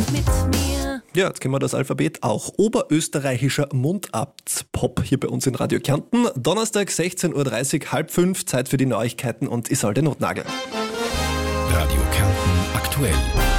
mit mir. Ja, jetzt kennen wir das Alphabet auch. Oberösterreichischer Mundart-Pop hier bei uns in Radio Kärnten. Donnerstag 16.30 Uhr, 4:30, Zeit für die Neuigkeiten und Isolde Notnagel. Radio Kärnten aktuell.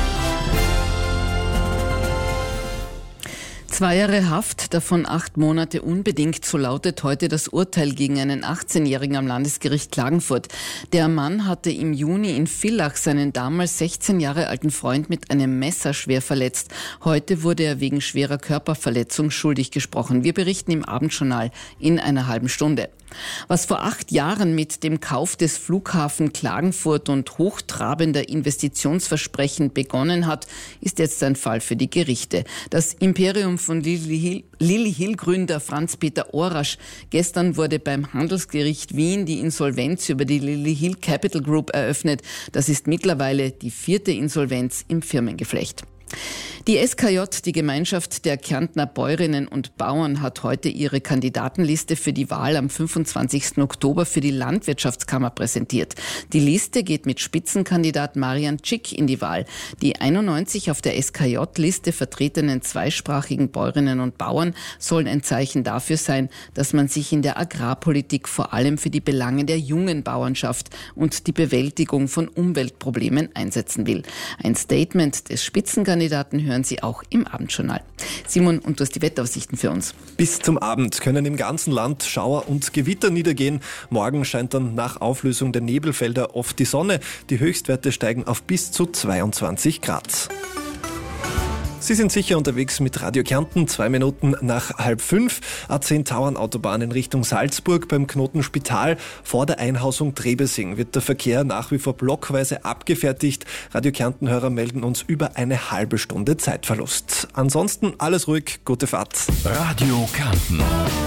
2 Jahre Haft, davon 8 Monate unbedingt, so lautet heute das Urteil gegen einen 18-Jährigen am Landesgericht Klagenfurt. Der Mann hatte im Juni in Villach seinen damals 16 Jahre alten Freund mit einem Messer schwer verletzt. Heute wurde er wegen schwerer Körperverletzung schuldig gesprochen. Wir berichten im Abendjournal in einer halben Stunde. Was vor 8 Jahren mit dem Kauf des Flughafen Klagenfurt und hochtrabender Investitionsversprechen begonnen hat, ist jetzt ein Fall für die Gerichte. Das Imperium von Lilly Hill-Gründer Franz-Peter Orasch. Gestern wurde beim Handelsgericht Wien die Insolvenz über die Lilly Hill Capital Group eröffnet. Das ist mittlerweile die 4. Insolvenz im Firmengeflecht. Die SKJ, die Gemeinschaft der Kärntner Bäuerinnen und Bauern, hat heute ihre Kandidatenliste für die Wahl am 25. Oktober für die Landwirtschaftskammer präsentiert. Die Liste geht mit Spitzenkandidat Marian Tschick in die Wahl. Die 91 auf der SKJ-Liste vertretenen zweisprachigen Bäuerinnen und Bauern sollen ein Zeichen dafür sein, dass man sich in der Agrarpolitik vor allem für die Belange der jungen Bauernschaft und die Bewältigung von Umweltproblemen einsetzen will. Ein Statement des Spitzenkandidaten hören Sie auch im Abendjournal. Simon, und du hast die Wetteraussichten für uns. Bis zum Abend können im ganzen Land Schauer und Gewitter niedergehen. Morgen scheint dann nach Auflösung der Nebelfelder oft die Sonne. Die Höchstwerte steigen auf bis zu 22 Grad. Sie sind sicher unterwegs mit Radio Kärnten, 2 Minuten nach 4:30. A10 Tauernautobahn in Richtung Salzburg beim Knoten Spital. Vor der Einhausung Trebesing wird der Verkehr nach wie vor blockweise abgefertigt. Radio Kärnten-Hörer melden uns über eine halbe Stunde Zeitverlust. Ansonsten alles ruhig, gute Fahrt. Radio Kärnten.